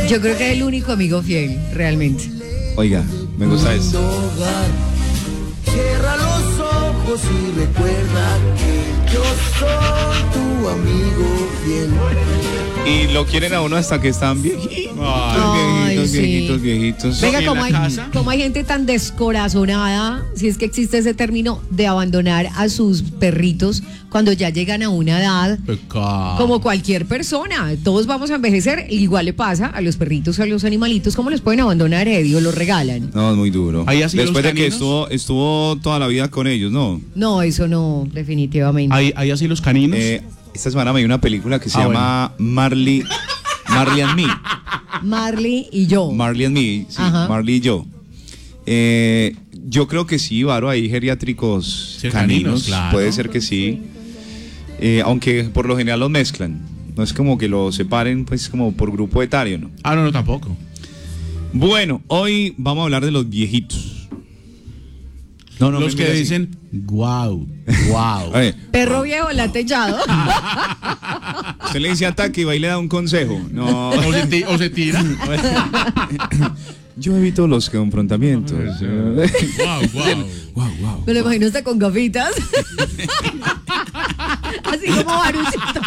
Yo creo que es el único amigo fiel, realmente. Oiga, me gusta eso. Cierra los ojos y recuerda que yo soy tu amigo fiel. Y lo quieren a uno hasta que están viejitos. Ay, Viejitos. Venga, ¿Y en como hay gente tan descorazonada, si es que existe ese término, de abandonar a sus perritos cuando ya llegan a una edad, como cualquier persona. Todos vamos a envejecer, igual le pasa a los perritos, a los animalitos, ¿cómo los pueden abandonar, Eddie, o los regalan? No, es muy duro. ¿Hay así Después los de que caninos? estuvo toda la vida con ellos, ¿no? No, eso no, definitivamente. ¿Hay así los caninos? Esta semana me vi una película que se llama Marley and Me. Marley y yo. Marley and Me, sí, Ajá. Marley y yo. Yo creo que sí, Varo, hay geriátricos Sí, caninos, caninos, claro. puede ser que sí. Aunque por lo general los mezclan. No es como que los separen, pues, como por grupo etario, ¿no? No, tampoco. Bueno, hoy vamos a hablar de los viejitos. No, Los me que mire así. dicen, wow. A ver, Perro viejo latellado. usted le dice ataque y va y le da un consejo. No. O se tira. Yo evito los confrontamientos. Wow. Me lo imagino hasta con gafitas. Así como Baruchito.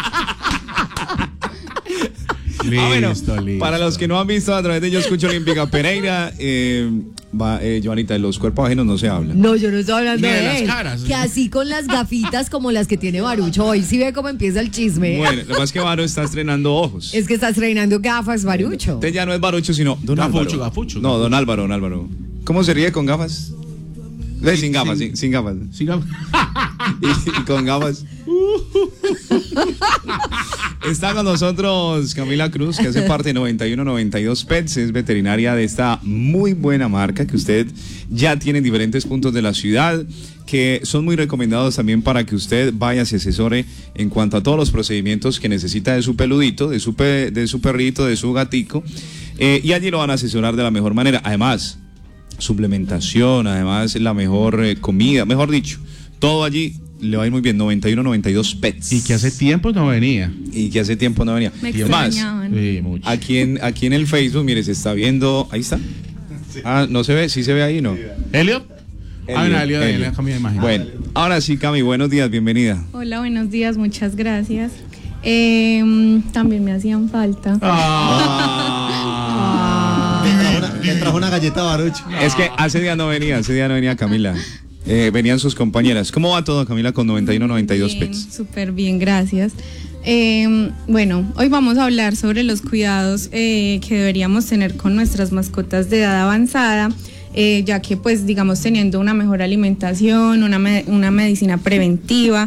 Listo. Para los que no han visto a través de Yo Escucho Olímpica Pereira, Joanita, de los cuerpos ajenos no se habla. No, yo no estoy hablando Ni de de las él. caras. Que así con las gafitas como las que tiene Barucho. Hoy sí ve cómo empieza el chisme. Bueno, lo que pasa es que Varo está estrenando ojos. Es que está estrenando gafas, Barucho. Usted ya no es Barucho, sino Don Álvaro. Gafucho. No, Don Álvaro. ¿Cómo se ríe con gafas? Sin gafas, sin gafas. Siga. Y con gafas. Está con nosotros Camila Cruz, que hace parte de 9192 Pets, es veterinaria de esta muy buena marca que usted ya tiene en diferentes puntos de la ciudad, que son muy recomendados también para que usted vaya, se asesore en cuanto a todos los procedimientos que necesita de su peludito, de su perrito, de su gatico, y allí lo van a asesorar de la mejor manera. Además, suplementación, además la mejor comida, mejor dicho, todo allí le va a ir muy bien. 9192 Pets. Y que hace tiempo no venía. Me Y más, extrañaban. Sí, mucho. aquí en el Facebook, mire, se está viendo, ahí está. No se ve, sí se ve ahí, ¿no? ¿Elliot? Elliot, cambia de imagen. Bueno, ahora sí, Cami, buenos días, bienvenida. Hola, buenos días, muchas gracias. También me hacían falta. Le trajo una galleta Baruch. Es que ese día no venía Camila. Venían sus compañeras. ¿Cómo va todo, Camila, con 9192 Bien, Pets? súper bien, gracias. Bueno, hoy vamos a hablar sobre los cuidados que deberíamos tener con nuestras mascotas de edad avanzada, ya que pues digamos teniendo una mejor alimentación, una medicina preventiva,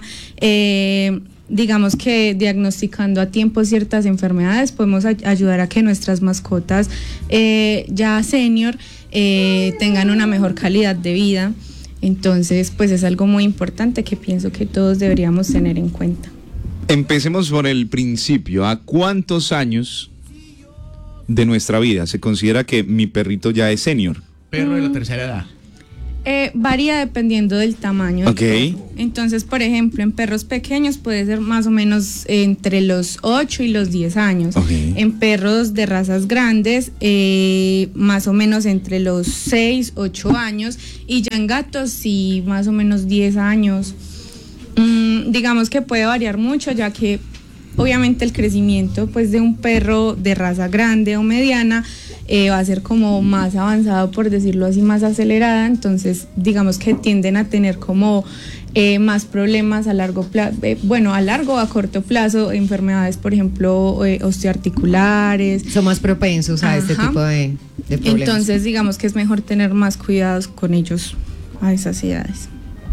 digamos que diagnosticando a tiempo ciertas enfermedades podemos ayudar a que nuestras mascotas ya senior tengan una mejor calidad de vida. Entonces pues es algo muy importante que pienso que todos deberíamos tener en cuenta. Empecemos por el principio. ¿A cuántos años de nuestra vida se considera que mi perrito ya es senior? Perro de la tercera edad. Varía dependiendo del tamaño. Ok. Entonces, por ejemplo, en perros pequeños puede ser más o menos entre los 8 y los 10 años. Ok. En perros de razas grandes, más o menos entre los 6, 8 años. Y ya en gatos, sí, más o menos 10 años. Digamos que puede variar mucho, ya que obviamente el crecimiento pues de un perro de raza grande o mediana va a ser como más avanzado, por decirlo así, más acelerada. Entonces digamos que tienden a tener como más problemas a largo plazo, a largo o a corto plazo, enfermedades por ejemplo osteoarticulares. Son más propensos a este Ajá. tipo de problemas. Entonces digamos que es mejor tener más cuidados con ellos a esas edades.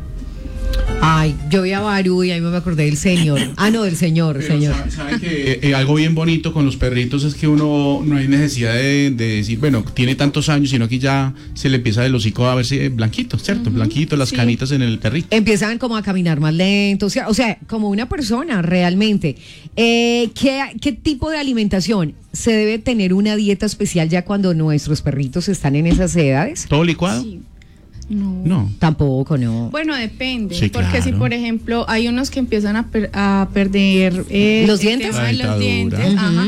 Ay, yo vi a Baru y ahí me acordé del señor. Del señor. ¿Saben que algo bien bonito con los perritos es que uno no hay necesidad de decir, bueno, tiene tantos años, sino que ya se le empieza del hocico a verse blanquito, ¿cierto? Blanquito, las canitas en el perrito. Empiezan como a caminar más lento, o sea, como una persona realmente. ¿Qué tipo de alimentación? ¿Se debe tener una dieta especial ya cuando nuestros perritos están en esas edades? ¿Todo licuado? Sí. No. Tampoco, no. Bueno, depende, Sí, porque claro. si por ejemplo hay unos que empiezan a perder Los el dientes. tema de La los dentadura. dientes, ajá,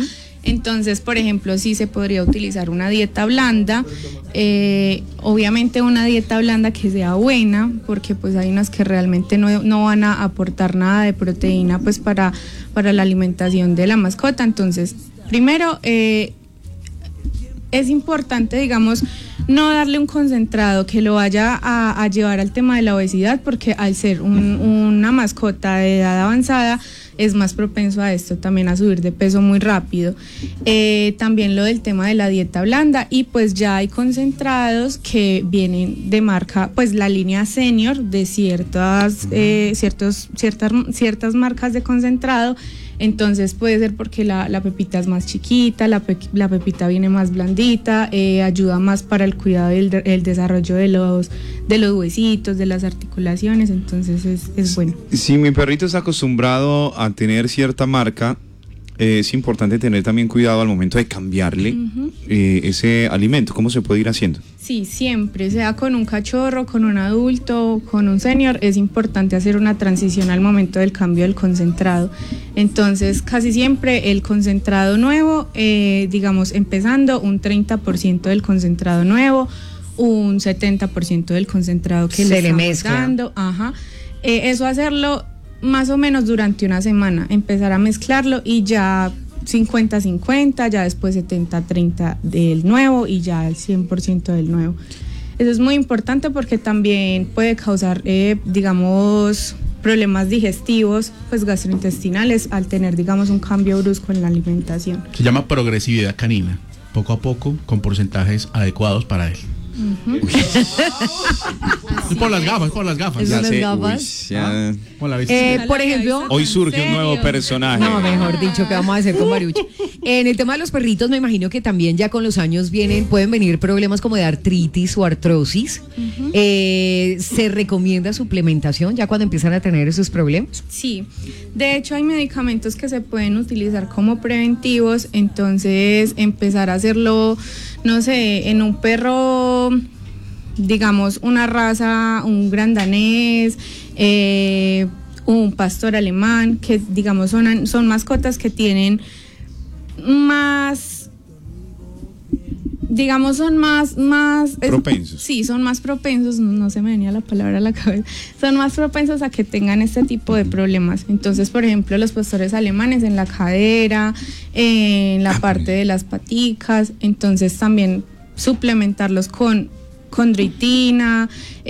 Entonces, por ejemplo, sí se podría utilizar una dieta blanda, obviamente una dieta blanda que sea buena, porque pues hay unas que realmente no van a aportar nada de proteína pues para la alimentación de la mascota. Entonces, primero, es importante, digamos, no darle un concentrado que lo vaya a llevar al tema de la obesidad, porque al ser una mascota de edad avanzada es más propenso a esto, también a subir de peso muy rápido. También lo del tema de la dieta blanda, y pues ya hay concentrados que vienen de marca, pues la línea senior de ciertas marcas de concentrado. Entonces puede ser porque la pepita es más chiquita, la pepita viene más blandita, ayuda más para el cuidado y el desarrollo de los huesitos, de las articulaciones, entonces es bueno. Si mi perrito está acostumbrado a tener cierta marca, es importante tener también cuidado al momento de cambiarle ese alimento. ¿Cómo se puede ir haciendo? Sí, siempre, sea con un cachorro, con un adulto, con un senior, es importante hacer una transición al momento del cambio del concentrado. Entonces, casi siempre el concentrado nuevo, digamos, empezando un 30% del concentrado nuevo, un 70% del concentrado que se le mezcla. dando. Eso hacerlo más o menos durante una semana, empezar a mezclarlo y ya 50-50, ya después 70-30 del nuevo y ya el 100% del nuevo. Eso es muy importante porque también puede causar, digamos, problemas digestivos, pues gastrointestinales, al tener, digamos, un cambio brusco en la alimentación. Se llama progresividad canina, poco a poco, con porcentajes adecuados para él. Es por las gafas. Ya sé, gafas. Por ejemplo, hoy surge un nuevo personaje. No, mejor dicho, ¿qué vamos a hacer con Mariucci? En el tema de los perritos, me imagino que también ya con los años pueden venir problemas como de artritis o artrosis. ¿Se recomienda suplementación ya cuando empiezan a tener esos problemas? Sí, de hecho hay medicamentos que se pueden utilizar como preventivos, entonces empezar a hacerlo, no sé, en un perro, digamos, una raza, un gran danés, un pastor alemán, que digamos son mascotas que tienen más, digamos, son más propensos. Sí, son más propensos, no se me venía la palabra a la cabeza, son más propensos a que tengan este tipo de problemas. Entonces, por ejemplo, los pastores alemanes en la cadera, en la parte de las paticas, entonces también suplementarlos con chondroitina.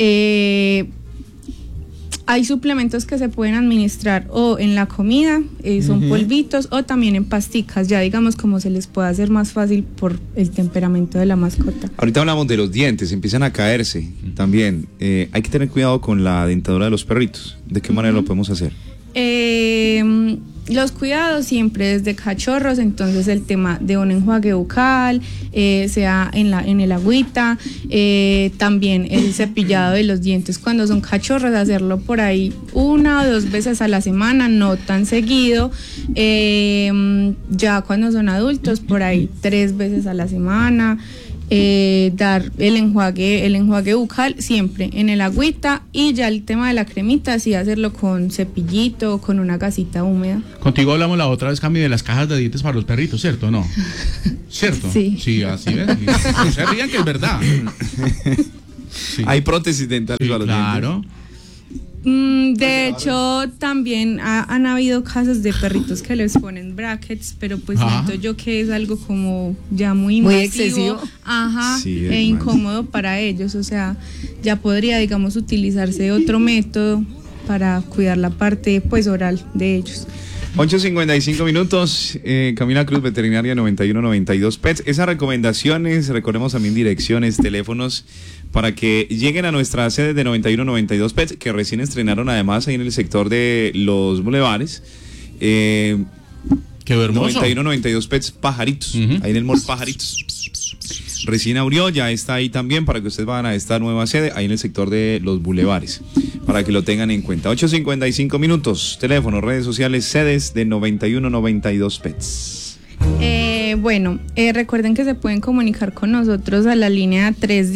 Hay suplementos que se pueden administrar o en la comida, son polvitos, o también en pasticas, ya digamos como se les puede hacer más fácil por el temperamento de la mascota. Ahorita hablamos de los dientes, empiezan a caerse también. Hay que tener cuidado con la dentadura de los perritos. ¿De qué manera lo podemos hacer? Los cuidados siempre desde cachorros, entonces el tema de un enjuague bucal, sea en el agüita, también el cepillado de los dientes cuando son cachorros, hacerlo por ahí 1 o 2 veces a la semana, no tan seguido. Ya cuando son adultos, por ahí 3 veces a la semana. Dar el enjuague bucal siempre en el agüita, y ya el tema de la cremita sí hacerlo con cepillito o con una gasita húmeda. Contigo hablamos la otra vez, Cami, de las cajas de dientes para los perritos, ¿cierto o no? ¿Cierto? Sí. Sí, así ves. No se rían que es verdad. Sí. Hay prótesis dentales para los claro. dientes. De hecho, también han habido casos de perritos que les ponen brackets, pero pues siento yo que es algo como ya muy excesivo. Ajá, Sí, incómodo para ellos. O sea, ya podría, digamos, utilizarse otro método para cuidar la parte pues oral de ellos. 8:55 minutos. Camila Cruz, veterinaria 9192 Pets. Esas recomendaciones, recordemos también direcciones, teléfonos, para que lleguen a nuestra sede de 9192 Pets, que recién estrenaron además ahí en el sector de los bulevares. Qué hermoso. 9192 Pets Pajaritos, ahí en el mall Pajaritos. Recién abrió, ya está ahí también para que ustedes vayan a esta nueva sede, ahí en el sector de los bulevares, para que lo tengan en cuenta. 8:55 minutos, teléfono, redes sociales, sedes de 9192 Pets. Bueno, recuerden que se pueden comunicar con nosotros a la línea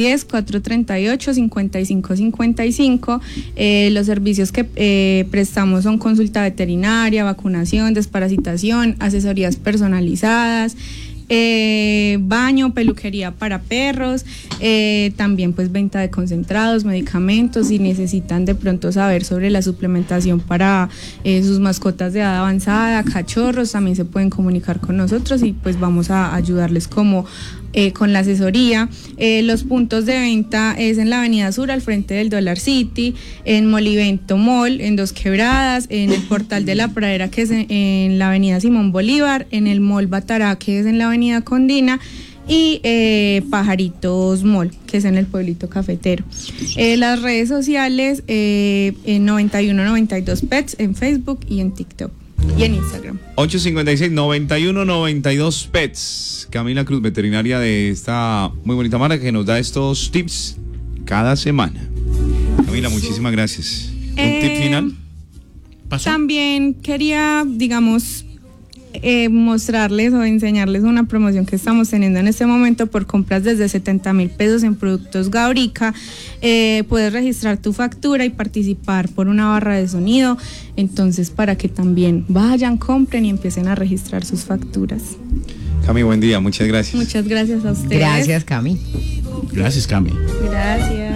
310-438-5555. Los servicios que prestamos son consulta veterinaria, vacunación, desparasitación, asesorías personalizadas, baño, peluquería para perros, también pues venta de concentrados, medicamentos. Si necesitan de pronto saber sobre la suplementación para sus mascotas de edad avanzada, cachorros, también se pueden comunicar con nosotros y pues vamos a ayudarles como con la asesoría. Los puntos de venta es en la Avenida Sur, al frente del Dollar City, en Molivento Mall, en Dos Quebradas, en el Portal de la Pradera, que es en la Avenida Simón Bolívar, en el Mall Batará, que es en la Avenida Condina, y Pajaritos Mall, que es en el Pueblito Cafetero. Las redes sociales, en 9192 Pets en Facebook y en TikTok y en Instagram. 856-9192 Pets. Camila Cruz, veterinaria de esta muy bonita marca, que nos da estos tips cada semana. Camila, muchísimas gracias. ¿Un tip final? ¿Pasó? También quería, digamos, mostrarles o enseñarles una promoción que estamos teniendo en este momento por compras desde 70,000 pesos en productos Gaurica. Puedes registrar tu factura y participar por una barra de sonido. Entonces, para que también vayan, compren y empiecen a registrar sus facturas. Cami, buen día, muchas gracias. Muchas gracias a ustedes. Gracias, Cami. Gracias, Cami. Gracias.